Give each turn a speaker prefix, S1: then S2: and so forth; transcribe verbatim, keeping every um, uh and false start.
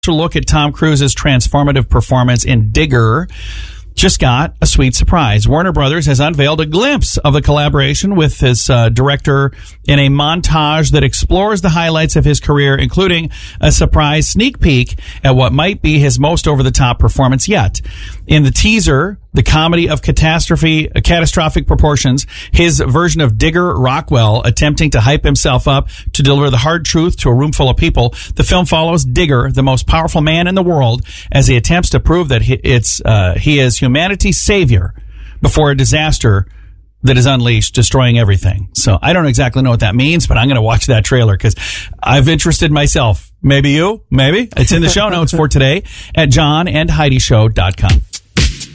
S1: To look at Tom Cruise's transformative performance in Digger just got a sweet surprise. Warner Brothers has unveiled a glimpse of the collaboration with his uh, director in a montage that explores the highlights of his career, including a surprise sneak peek at what might be his most over-the-top performance yet. In the teaser, the comedy of catastrophe, uh, catastrophic proportions, his version of Digger Rockwell attempting to hype himself up to deliver the hard truth to a room full of people. The film follows Digger, the most powerful man in the world, as he attempts to prove that he, it's uh, he is humanity's savior before a disaster that is unleashed, destroying everything. So I don't exactly know what that means, but I'm going to watch that trailer because I've interested myself. Maybe you? Maybe. It's in the show notes for today at john and heidi show dot com.